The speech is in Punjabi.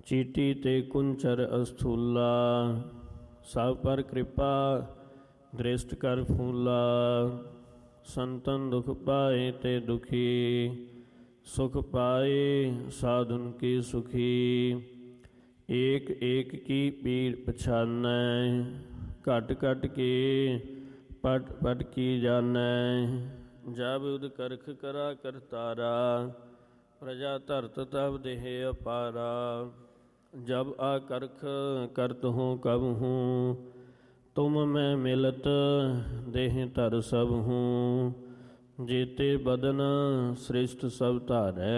ਚੀਟੀ ਤੇ ਕੁੰਚਰ ਅਸਥੂਲਾ, ਸਭ ਪਰ ਕਿਰਪਾ ਦ੍ਰਿਸ਼ਟ ਕਰ ਫੂਲਾ। ਸੰਤਨ ਦੁਖ ਪਾਏ ਤੇ ਦੁਖੀ, ਸੁਖ ਪਾਏ ਸਾਧੁਨ ਕੀ ਸੁਖੀ। ਏਕ ਏਕ ਕੀ ਪੀਰ ਪਛਾਨੈ, ਘਟ ਘਟ ਕੇ ਪਟ ਪਟ ਕੀ ਜਾਨੈ। ਜਬ ਉਦ ਕਰਖ ਕਰਾ ਕਰਤਾਰਾ, ਪ੍ਰਜਾ ਧਰਤ ਤਬ ਦੇਹ ਅਪਾਰਾ। ਜਬ ਆ ਕਰਖ ਕਰਤ ਹੂੰ ਕਬ ਹੂੰ, ਤੁਮ ਮੈਂ ਮਿਲਤ ਦੇਹ ਧਰ ਸਭ ਹੂੰ। ਜੀਤੇ ਬਦਨ ਸ੍ਰਿਸ਼ਟ ਸਭ ਧਾਰੈ,